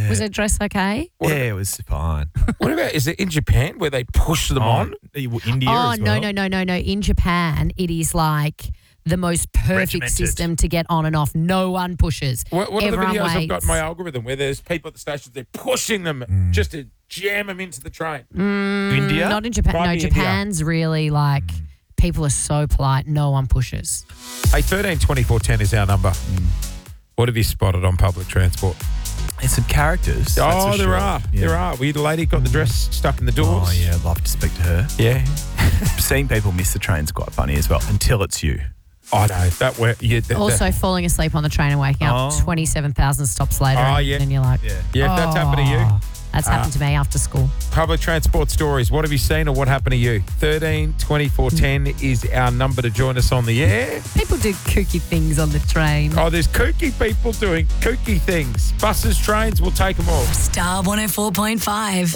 Was the dress okay? It was fine. What about, is it in Japan where they push them on? India Oh, as well. no. In Japan, it is like the most perfect Regimented. system to get on and off. No one pushes. What are the Everyone videos I've waits. got in my algorithm where there's people at the stations, they're pushing them just to jam them into the train? India? Not in Japan. Might No, be India. Japan's really like people are so polite. No one pushes. Hey, 13 24 10 is our number. What have you spotted on public transport? There's some characters. that's Oh, for there sure. are. Yeah. There are. We had a lady got the dress stuck in the doors. Oh, yeah. I'd love to speak to her. Yeah. Seeing people miss the train's quite funny as well, until it's you. I know. That where Also, falling asleep on the train and waking up Oh. 27,000 stops later. Oh, yeah. And then you're like, Yeah. Yeah, if that's happened to you. That's happened to me after school. Public transport stories. What have you seen or what happened to you? 13 24 10 is our number to join us on the air. People do kooky things on the train. Oh, there's kooky people doing kooky things. Buses, trains, we'll take them all. Star 104.5.